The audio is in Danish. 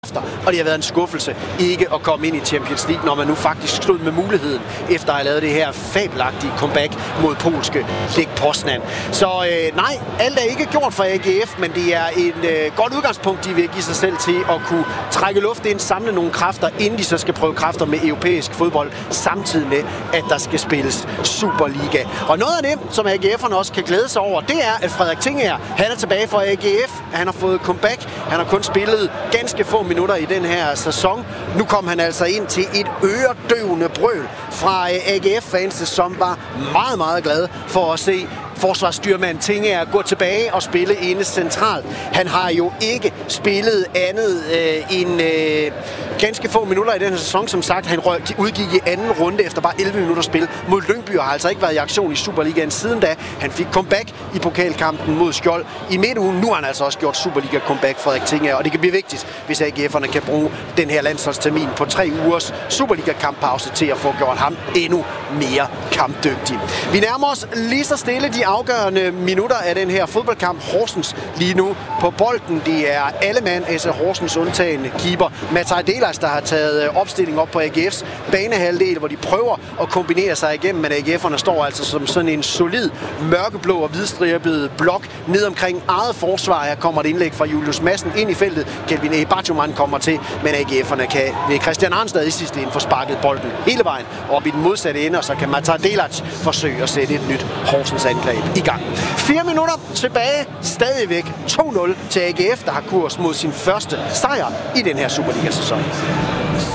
og det har været en skuffelse ikke at komme ind i Champions League, når man nu faktisk stod med muligheden, efter at have lavet det her fabelagtige comeback mod polske Lech Poznan. Så nej, alt er ikke gjort for AGF, men det er et godt udgangspunkt, de vil give sig selv til at kunne trække luft ind, samle nogle kræfter, inden de så skal prøve kræfter med europæisk fodbold, samtidig med, at der skal spilles Superliga. Og noget af det, som AGF'erne også kan glæde sig over, det er, at Frederik Tinger, han er tilbage fra AGF. Han har fået comeback. Han har kun spillet ganske få minutter i den her sæson. Nu kom han altså ind til et øredøvende brøl fra AGF-fans, som var meget, meget glade for at se forsvarsstyrmand Tinger gå tilbage og spille inde centralt. Han har jo ikke spillet andet end ganske få minutter i den her sæson. Som sagt, han udgik i anden runde efter bare 11 minutter spil mod Lyngby, og har altså ikke været i aktion i Superligaen siden da. Han fik comeback i pokalkampen mod Skjold i midtugen. Nu har han altså også gjort Superliga-comeback, Frederik Tinger, og det kan blive vigtigt, hvis AGF'erne kan bruge den her landsholdstermin på 3 ugers Superliga-kamppause til at få gjort ham endnu mere kampdygtig. Vi nærmer os lige så stille de afgørende minutter af den her fodboldkamp. Horsens lige nu på bolden. Det er alle mand, altså Horsens undtagende keeper Matai Delas, der har taget opstilling op på AGF's banehalvdel, hvor de prøver at kombinere sig igennem, men AGF'erne står altså som sådan en solid mørkeblå og hvidstribet blok ned omkring eget forsvar. Her kommer et indlæg fra Julius Madsen ind i feltet. Kelvin Ebachoman kommer til, men AGF'erne kan ved Christian Arnstad i sidste ende få sparket bolden hele vejen op i den modsatte ende, og så kan Matai Delas forsøge at sætte et nyt Horsens angreb i gang. 4 minutter tilbage, stadigvæk 2-0 til AGF, der har kurs mod sin første sejr i den her Superliga-sæson.